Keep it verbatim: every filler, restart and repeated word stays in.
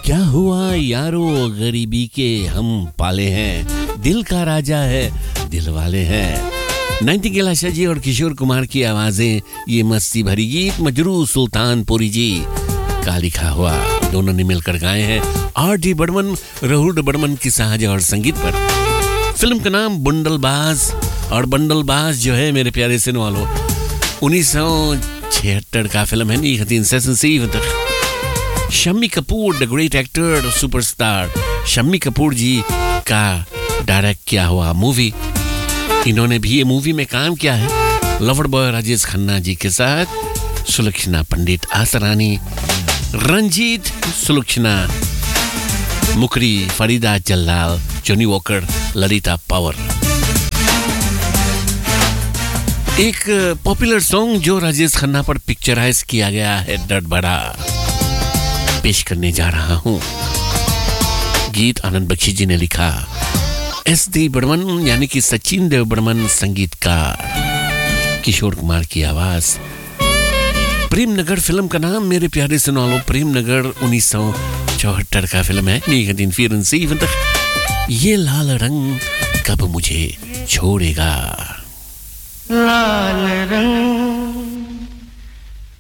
क्या हुआ यारो गरीबी के हम पाले हैं, दिल का राजा है दिल वाले हैं। नाइटिंगेल आशा जी और किशोर कुमार की आवाजें, ये मस्ती भरी गीत मजरू सुल्तानपुरी जी का लिखा हुआ, दोनों ने मिलकर गाए हैं आर डी बर्मन, राहुल बर्मन की साहज और संगीत पर। फिल्म का नाम बंडलबाज, और बंडलबाज जो है मेरे प्यारे सुनने वालों उन्नीस सौ छिहत्तर का फिल्म है। नी Shammi Kapoor, the great actor superstar Shammi Kapoor जी का डायरेक्ट किया हुआ मूवी। इन्होंने भी ये मूवी में काम किया है लवर बॉय राजेश खन्ना जी के साथ, सुलक्षणा पंडित आसरानी, रंजीत सुलक्षणा, मुकरी, Farida जल्लाल, Johnny walker, Lalita power. एक पॉपुलर सॉन्ग जो राजेश खन्ना पर पिक्चराइज किया गया है, डर बड़ा, पेश करने जा रहा हूं। गीत आनंद बख्शी जी ने लिखा, एस डी बर्मन यानी कि सचिन देव बर्मन संगीतकार, किशोर कुमार की आवाज। प्रेम नगर फिल्म का नाम मेरे प्यारे सुनो लो, प्रेम नगर उन्नीस सौ चौहत्तर का फिल्म है। ये लाल रंग कब मुझे छोड़ेगा, लाल रंग